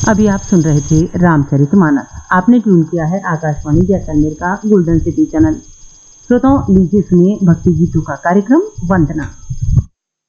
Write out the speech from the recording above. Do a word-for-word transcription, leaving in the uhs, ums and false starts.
अभी आप सुन रहे थे रामचरितमानस। आपने ट्यून किया है आकाशवाणी जैसलमेर का गोल्डन सिटी चैनल। श्रोताओं, लीजिए सुनिए भक्ति गीतों का कार्यक्रम वंदना।